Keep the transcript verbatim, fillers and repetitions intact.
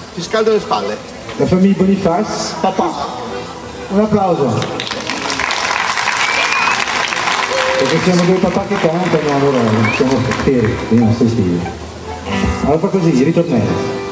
ti scaldo le spalle. La famiglia Bonifaz, Papà. un applauso. Perché siamo due papà che cantano, allora siamo fieri dei nostri figli. Allora fa così, ritornello.